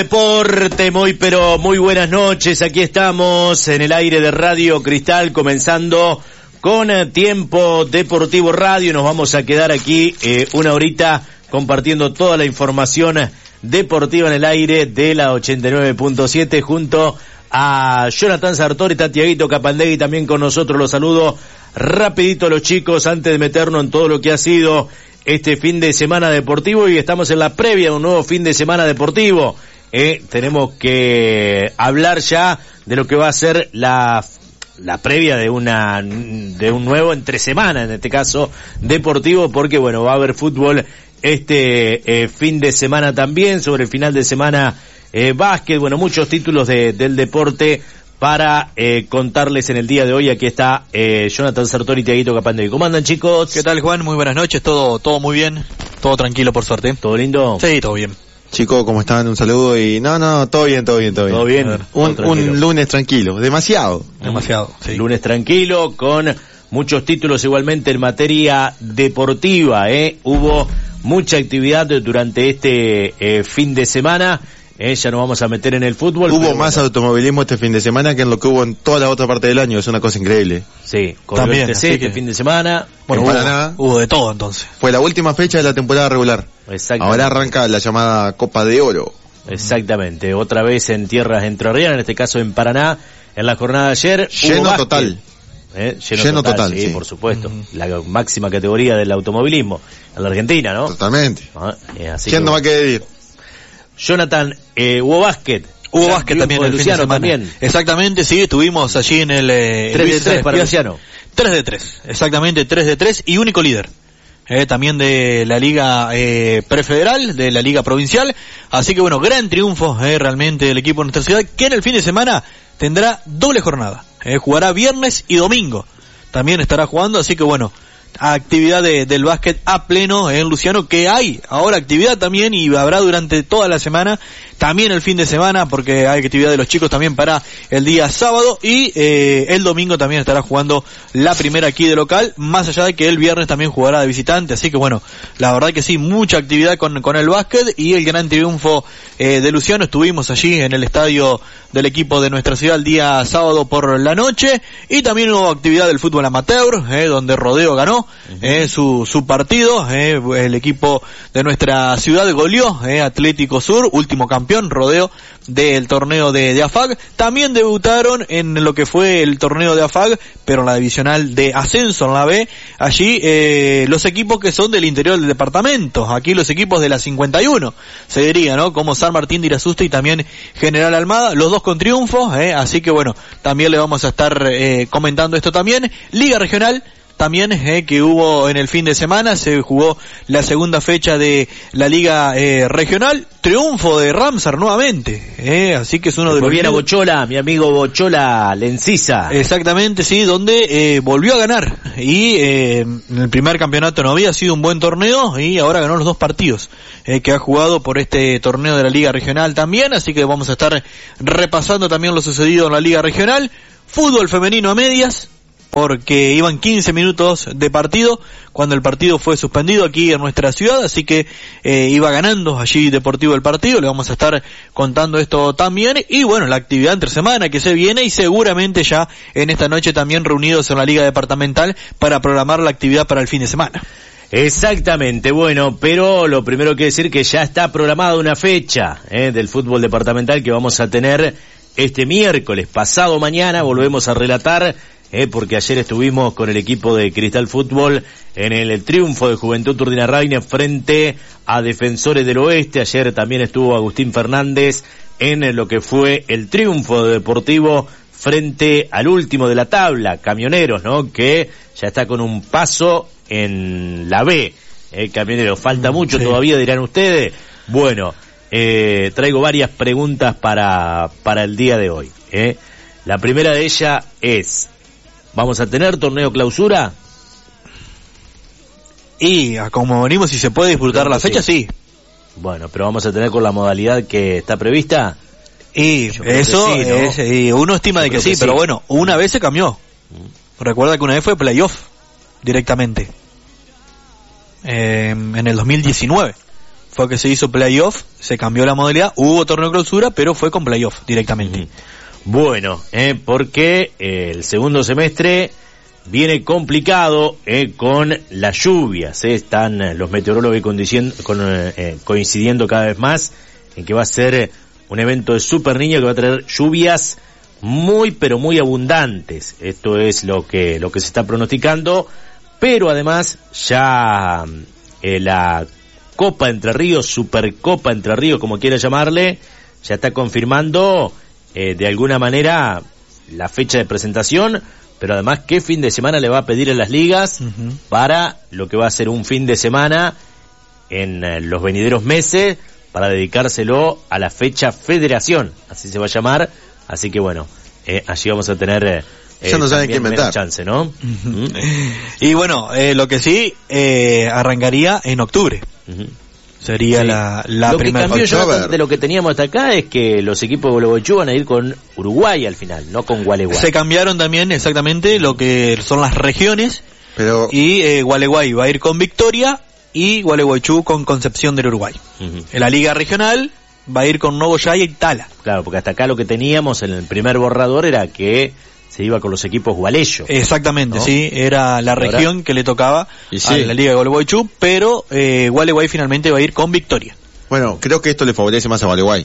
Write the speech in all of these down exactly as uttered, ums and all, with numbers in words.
Deporte, muy pero muy buenas noches, aquí estamos en el aire de Radio Cristal comenzando con Tiempo Deportivo Radio. Nos vamos a quedar aquí eh, una horita compartiendo toda la información deportiva en el aire de la ochenta y nueve punto siete junto a Jonathan Sartori, Tiaguito Capandegui también con nosotros. Los saludo rapidito a los chicos antes de meternos en todo lo que ha sido este fin de semana deportivo, y estamos en la previa de un nuevo fin de semana deportivo. Eh, tenemos que hablar ya de lo que va a ser la la previa de una de un nuevo entre semana, en este caso deportivo, porque bueno, va a haber fútbol este eh, fin de semana también, sobre el final de semana eh, básquet, bueno, muchos títulos de, del deporte para eh, contarles en el día de hoy. Aquí está eh, Jonathan Sartori y Tiaguito Capandegui. ¿Cómo andan, chicos? ¿Qué tal, Juan? Muy buenas noches, todo todo muy bien, todo tranquilo por suerte. ¿Todo lindo? Sí, todo bien. Chicos, ¿cómo están? Un saludo y... No, no, todo bien, todo bien, todo bien. ¿Todo bien? Ver, un, todo un lunes tranquilo, demasiado. Demasiado, sí. Lunes tranquilo, con muchos títulos igualmente en materia deportiva, ¿eh? Hubo mucha actividad durante este eh, fin de semana. Eh, ya nos vamos a meter en el fútbol. Hubo más bueno. automovilismo este fin de semana que en lo que hubo en toda la otra parte del año. Es una cosa increíble. Sí, también el T C este que... fin de semana. Bueno, hubo, Paraná, hubo de todo entonces. Fue la última fecha de la temporada regular. Ahora arranca la llamada Copa de Oro. Exactamente, otra vez en tierras entrerrianas, en este caso en Paraná, en la jornada de ayer. Lleno total. ¿Eh? Lleno, Lleno total, total sí, sí, por supuesto. Uh-huh. La máxima categoría del automovilismo en la Argentina, ¿no? Totalmente. Ah, eh, así ¿Quién que... no va a querer ir? Jonathan, eh, hubo básquet. Hubo básquet también el Luciano también. Exactamente, sí, estuvimos allí en el... Eh, tres de tres para Luciano. tres de tres, exactamente, tres de tres y único líder. Eh, también de la Liga eh, Prefederal, de la Liga Provincial. Así que bueno, gran triunfo eh, realmente del equipo de nuestra ciudad, que en el fin de semana tendrá doble jornada. Eh, jugará viernes y domingo. También estará jugando, así que bueno, actividad de, del básquet a pleno en Luciano, que hay ahora actividad también y habrá durante toda la semana, también el fin de semana, porque hay actividad de los chicos también para el día sábado, y eh, el domingo también estará jugando la primera aquí de local, más allá de que el viernes también jugará de visitante. Así que bueno, la verdad que sí, mucha actividad con, con el básquet y el gran triunfo eh, de Luciano. Estuvimos allí en el estadio del equipo de nuestra ciudad el día sábado por la noche, y también hubo actividad del fútbol amateur, eh, donde Rodeo ganó uh-huh. eh, su, su partido, eh, el equipo de nuestra ciudad goleó eh, Atlético Sur, último campeón Rodeo del torneo de, de A F A G. También debutaron en lo que fue el torneo de A F A G, pero en la divisional de ascenso, en la B, allí eh, los equipos que son del interior del departamento, aquí los equipos de la cincuenta y uno, se diría, ¿no? Como San Martín de Irasusta y también General Almada, los dos con triunfos, eh, así que bueno, también le vamos a estar eh, comentando esto también. Liga Regional también eh, que hubo en el fin de semana, se jugó la segunda fecha de la Liga eh, Regional, triunfo de Ramsar nuevamente, eh, así que es uno de los... Volvió a Bochola, mi amigo Bochola Lencisa. Exactamente, sí, donde eh, volvió a ganar, y eh, en el primer campeonato no había sido un buen torneo, y ahora ganó los dos partidos eh, que ha jugado por este torneo de la Liga Regional también, así que vamos a estar repasando también lo sucedido en la Liga Regional. Fútbol femenino a medias, porque iban quince minutos de partido cuando el partido fue suspendido aquí en nuestra ciudad, así que eh, iba ganando allí Deportivo el partido. Le vamos a estar contando esto también, y bueno, la actividad entre semana que se viene, y seguramente ya en esta noche también reunidos en la Liga Departamental para programar la actividad para el fin de semana. Exactamente, bueno, pero lo primero que decir que ya está programada una fecha eh, del fútbol departamental que vamos a tener este miércoles, pasado mañana, volvemos a relatar. Eh, porque ayer estuvimos con el equipo de Cristal Fútbol en el, el triunfo de Juventud Turdina-Raine frente a Defensores del Oeste. Ayer también estuvo Agustín Fernández en lo que fue el triunfo de Deportivo frente al último de la tabla, Camioneros, ¿no? Que ya está con un paso en la B. Eh, Camioneros, falta mucho sí. todavía, dirán ustedes. Bueno, eh, traigo varias preguntas para, para el día de hoy. Eh. La primera de ellas es... ¿Vamos a tener torneo clausura? Y como venimos, si se puede disfrutar la fecha, sí. Bueno, pero vamos a tener con la modalidad que está prevista. Y eso, sí, ¿no? es, y uno estima Yo de que sí, que pero sí. bueno, una vez se cambió. Mm. Recuerda que una vez fue playoff directamente. Eh, en el dos mil diecinueve. fue que se hizo playoff, se cambió la modalidad, hubo torneo clausura, pero fue con playoff directamente. Bueno, eh, porque eh, el segundo semestre viene complicado eh, con las lluvias. Eh, están eh, los meteorólogos condiciendo, con, eh, coincidiendo cada vez más en que va a ser un evento de Super Niño que va a traer lluvias muy pero muy abundantes. Esto es lo que lo que se está pronosticando, pero además ya eh, la Copa Entre Ríos, Supercopa Entre Ríos, como quiera llamarle, ya está confirmando eh, de alguna manera la fecha de presentación, pero además qué fin de semana le va a pedir a las ligas uh-huh. para lo que va a ser un fin de semana en eh, los venideros meses para dedicárselo a la fecha federación, así se va a llamar. Así que bueno, eh, allí vamos a tener eh, ya no saben qué inventar. Chance, ¿no? Uh-huh. ¿Mm? Y bueno, eh, lo que sí eh, arrancaría en octubre. Uh-huh. Sería sí. la, la lo primera. Lo que cambió ya de lo que teníamos hasta acá es que los equipos de Gualeguaychú van a ir con Uruguay al final, no con Gualeguay. Se cambiaron también exactamente lo que son las regiones. Pero y eh, Gualeguay va a ir con Victoria y Gualeguaychú con Concepción del Uruguay. Uh-huh. En la liga regional va a ir con Nogoyá y Tala. Claro, porque hasta acá lo que teníamos en el primer borrador era que se iba con los equipos gualeyos. Exactamente, ¿no? Sí, era la región Ahora, que le tocaba y sí. a la liga de Gualeguaychú, pero eh, Gualeguay finalmente va a ir con Victoria. Bueno, creo que esto le favorece más a Gualeguay.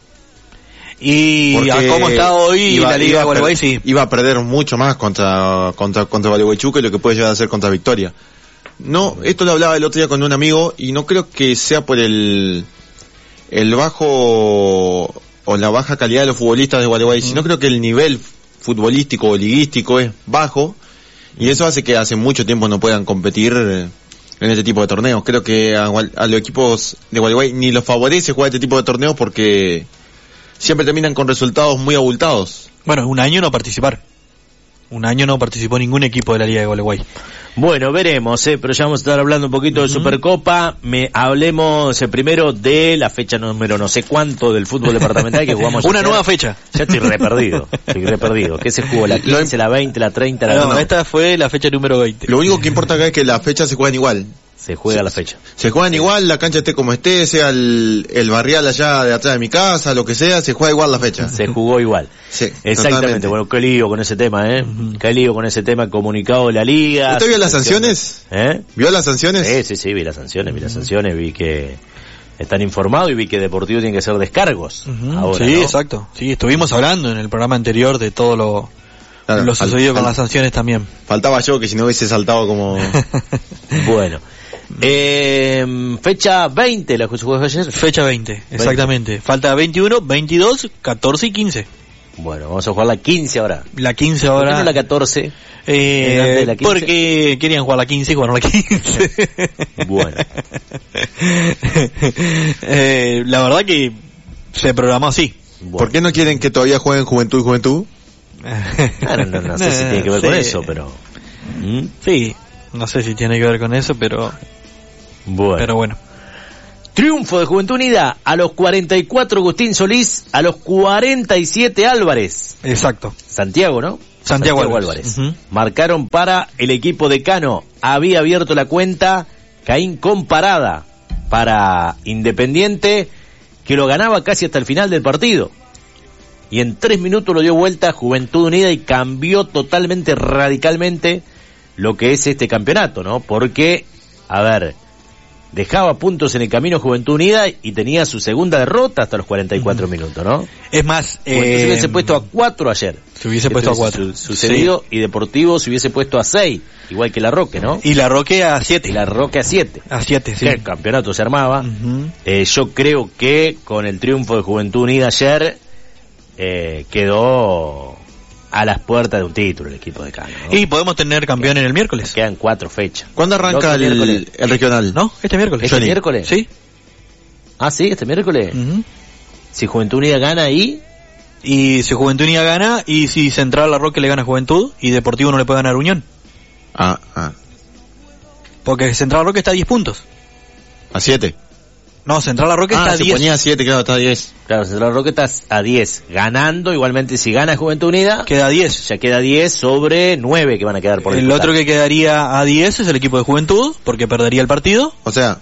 Y Porque a cómo está hoy iba, la liga de Gualeguay, sí. Iba a perder mucho más contra contra contra Gualeguaychú que lo que puede llegar a ser contra Victoria. No, esto lo hablaba el otro día con un amigo y no creo que sea por el el bajo o la baja calidad de los futbolistas de Gualeguay, mm. sino creo que el nivel futbolístico o liguístico es bajo y eso hace que hace mucho tiempo no puedan competir en este tipo de torneos. Creo que a, a los equipos de Gualeguay ni los favorece jugar este tipo de torneos porque siempre terminan con resultados muy abultados. Bueno, un año no participar. Un año no participó ningún equipo de la Liga de Gualeguay. Bueno, veremos, eh, pero ya vamos a estar hablando un poquito uh-huh. de Supercopa. Me hablemos eh, primero de la fecha número no sé cuánto del fútbol departamental que jugamos. Una ayer. Nueva fecha. Ya estoy re perdido, estoy re perdido. ¿Qué se jugó? ¿La quince, la veinte, la treinta, la no, no, esta fue la fecha número veinte. Lo único que importa acá es que las fechas se juegan igual. Se juega se, la fecha. Se juegan sí. igual, la cancha esté como esté, sea el, el barrial allá de atrás de mi casa, lo que sea, se juega igual la fecha. Se jugó igual. Sí, exactamente. Totalmente. Bueno, qué lío con ese tema, ¿eh? Uh-huh. Qué lío con ese tema comunicado de la liga. ¿Usted vio las sanciones? ¿Eh? ¿Vio las sanciones? Sí, sí, sí, vi las sanciones, vi las sanciones, vi que están informados y vi que Deportivo tiene que hacer descargos. Uh-huh. Ahora, sí, ¿no? exacto. Sí, estuvimos hablando en el programa anterior de todo lo, claro, lo sucedido al, con al, las sanciones también. Faltaba yo que si no hubiese saltado como... Bueno. Eh, fecha veinte, la que se jugó ayer. Fecha veinte, exactamente. veinte. Falta veintiuno, veintidós, catorce y quince. Bueno, vamos a jugar la quince ahora. La quince ahora. ¿Por qué no la catorce? Eh, la quince? Porque querían jugar la quince y jugaron la quince. Bueno. eh, la verdad que se programó así. Bueno. ¿Por qué no quieren que todavía jueguen Juventud y Juventud? Ah, no, no, no sé si tiene que ver sí. con eso, pero... ¿Mm? Sí, no sé si tiene que ver con eso, pero... Bueno. Pero bueno. Triunfo de Juventud Unida a los cuarenta y cuatro Agustín Solís, a los cuarenta y siete Álvarez. Exacto. Santiago, ¿no? Santiago, Santiago Álvarez. Álvarez. Uh-huh. Marcaron para el equipo de Cano. Había abierto la cuenta Caín con parada para Independiente, que lo ganaba casi hasta el final del partido. Y en tres minutos lo dio vuelta Juventud Unida y cambió totalmente, radicalmente lo que es este campeonato, ¿no? Porque, a ver, dejaba puntos en el camino Juventud Unida y tenía su segunda derrota hasta los cuarenta y cuatro uh-huh. minutos, ¿no? Es más, eh, se hubiese puesto a cuatro ayer. Se hubiese puesto a cuatro. Su, sucedido sí. Y Deportivo se hubiese puesto a seis, igual que la Roque, ¿no? Y la Roque a siete. Y la Roque a siete. A siete, sí. El campeonato se armaba. Uh-huh. Eh, yo creo que con el triunfo de Juventud Unida ayer eh, quedó a las puertas de un título el equipo de Cano, ¿no? Y podemos tener campeón en el miércoles. Quedan cuatro fechas. ¿Cuándo arranca el, el, el regional? ¿No? Este miércoles. ¿Este miércoles? Sí. Ah, sí, este miércoles. Uh-huh. Si Juventud Unida gana y... Y si Juventud Unida gana, y si Central La Roque le gana a Juventud, y Deportivo no le puede ganar a Unión. Ah, ah. Porque Central La Roque está a diez puntos. ¿A siete? No, Central La Roque ah, está a diez. Ah, se ponía a siete, claro, está a diez. Claro, Central La Roque está a diez. Ganando, igualmente si gana Juventud Unida... Queda a diez. Ya queda diez sobre nueve que van a quedar por el disputar. Otro que quedaría a diez es el equipo de Juventud, porque perdería el partido. O sea...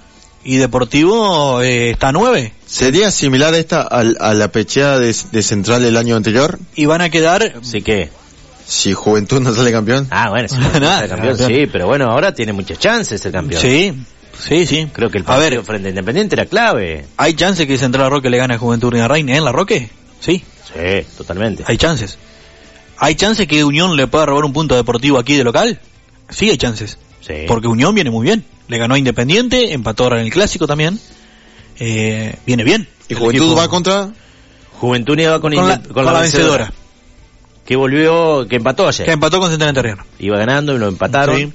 y Deportivo eh, está a nueve. ¿Sería similar esta a, a la pecheada de, de Central el año anterior? Y van a quedar... ¿Sí qué? Si Juventud no sale campeón. Ah, bueno, si no sale campeón, sí, pero bueno, ahora tiene muchas chances el campeón. Sí, sí, sí. Creo que el partido a ver, frente a Independiente era clave. ¿Hay chances que Central Roque le gane a Juventud Urdangarín en La Roque? Sí. Sí, totalmente. Hay chances. ¿Hay chances que Unión le pueda robar un punto deportivo aquí de local? Sí, hay chances. Sí. Porque Unión viene muy bien. Le ganó a Independiente, empató ahora en el Clásico también. Eh, viene bien. ¿Y Juventud equipo... va contra? Juventud Unida va con, con, la, con, con la, la vencedora. vencedora. Que volvió, que empató ayer. Que empató con Central Entrerriano. Iba ganando y lo empataron. Sí.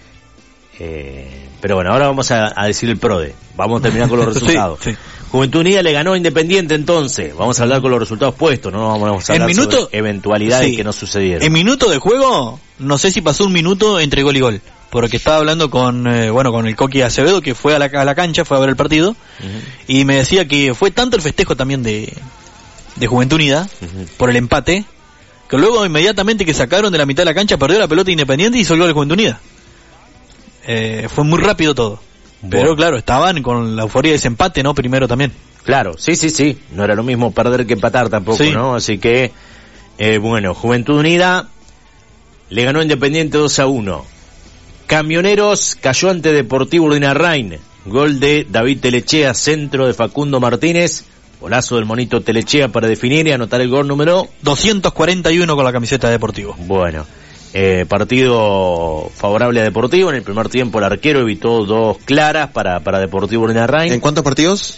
Eh, pero bueno, ahora vamos a, a decir el PRODE. Vamos a terminar con los resultados. Sí, sí. Juventud Unida le ganó a Independiente entonces. Vamos a hablar con los resultados puestos, no vamos a hablar en minuto, sobre eventualidades sí. que no sucedieron. En minuto de juego, no sé si pasó un minuto entre gol y gol. Porque estaba hablando con, eh, bueno, con el Coqui Acevedo, que fue a la, a la cancha, fue a ver el partido. Uh-huh. Y me decía que fue tanto el festejo también de, de Juventud Unida, uh-huh. por el empate, que luego inmediatamente que sacaron de la mitad de la cancha, perdió la pelota Independiente y hizo el gol de Juventud Unida. Eh, fue muy rápido todo. Bueno. Pero claro, estaban con la euforia de ese empate, ¿no? Primero también. Claro, sí, sí, sí. No era lo mismo perder que empatar tampoco, sí. ¿no? Así que, eh, bueno, Juventud Unida le ganó Independiente dos a uno. Camioneros cayó ante Deportivo Urdangarín. Gol de David Telechea, centro de Facundo Martínez. Golazo del monito Telechea para definir y anotar el gol número doscientos cuarenta y uno con la camiseta de Deportivo. Bueno. Eh, partido favorable a Deportivo. En el primer tiempo el arquero evitó dos claras para, para Deportivo Urdangarín. ¿En cuántos partidos?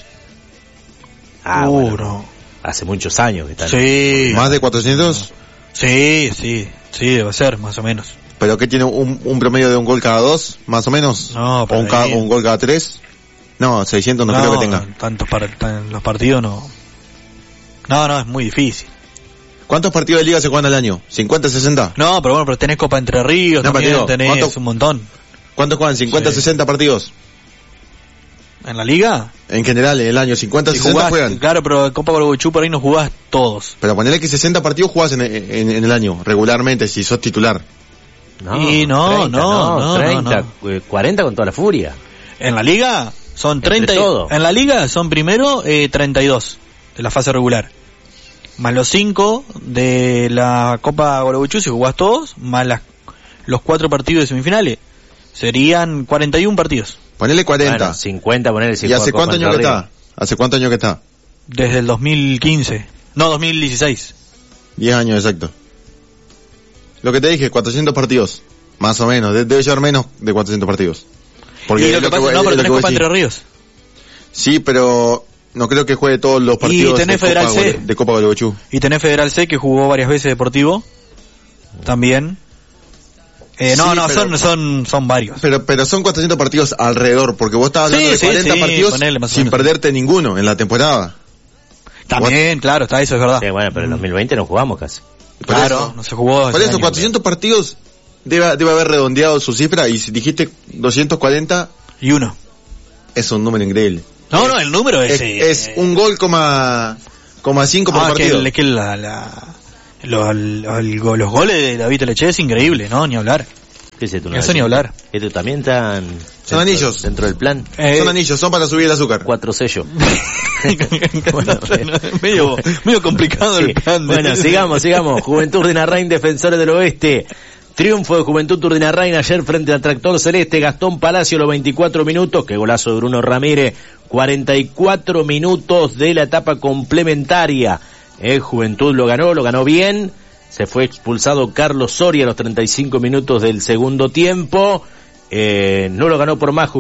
Ah, uh, bueno, no. Hace muchos años que están. Sí. ¿Más de cuatrocientos? Sí, sí, sí, debe ser, más o menos. ¿Pero qué tiene un, un promedio de un gol cada dos, más o menos? No, ¿O un, ca, un gol cada tres? No, seiscientos no, no creo que tenga. Tantos para en los partidos no. No, no, es muy difícil. ¿Cuántos partidos de liga se juegan al año? ¿cincuenta, sesenta? No, pero bueno, pero tenés Copa Entre Ríos, no, también partido. Tenés ¿Cuánto, un montón. ¿Cuántos juegan? ¿cincuenta, sí. sesenta partidos? ¿En la liga? En general, en el año, cincuenta, si sesenta jugás, juegan. Claro, pero en Copa Gualeguaychú por ahí no jugás todos. Pero ponele que sesenta partidos jugás en, en, en el año, regularmente, si sos titular. No, y no, treinta, no, no, treinta, no, no. cuarenta con toda la furia. En la liga son treinta. Y, en la liga son primero eh, treinta y dos de la fase regular. Más los cinco de la Copa Gualeguaychú, si jugás todos, más las, los cuatro partidos de semifinales. Serían cuarenta y uno partidos. Ponele cuarenta. Bueno, cincuenta, ponele si ¿Y hace cuántos años que está? ¿Hace cuántos años que está? Desde el dos mil quince. No, dos mil dieciséis. diez años exacto. Lo que te dije, cuatrocientos partidos. Más o menos. Debe llevar menos de cuatrocientos partidos. Porque y lo que pasa, no, pero tenés Copa Entre Ríos. Sí, pero no creo que juegue todos los partidos y tenés de, Federal Copa, C. de Copa Gualeguaychú. Y tenés Federal C, que jugó varias veces Deportivo. También. Eh, no, sí, no, pero, son, son, son varios. Pero, pero son cuatrocientos partidos alrededor, porque vos estabas hablando sí, de cuarenta sí, partidos ponele, sin perderte ninguno en la temporada. También, vos... claro, está eso, es verdad. Sí, bueno, pero en dos mil veinte no jugamos casi. Por claro, eso, no se jugó. Por eso, cuatrocientos partidos debe, debe haber redondeado su cifra, y si dijiste doscientos cuarenta... Y uno. Es un número increíble. No, es, no, el número es... Es, eh, es un gol, coma, coma cinco por ah, partido. Que, que la... la... Los, los, los goles de David Telechea es increíble, ¿no? Ni hablar. ¿Qué es esto? Eso ni hablar. ¿Esto también están... Son dentro, anillos. Dentro del plan. Eh, son anillos, son para subir el azúcar. Cuatro sellos. Bueno, medio, medio complicado sí. El plan. De... Bueno, sigamos, sigamos. Juventud Urdangarín, Defensores del Oeste. Triunfo de Juventud Urdangarín ayer frente al Tractor Celeste. Gastón Palacio, los veinticuatro minutos. Qué golazo de Bruno Ramírez. cuarenta y cuatro minutos de la etapa complementaria. Eh, Juventud lo ganó, lo ganó bien. Se fue expulsado Carlos Soria a los treinta y cinco minutos del segundo tiempo. Eh, no lo ganó por más.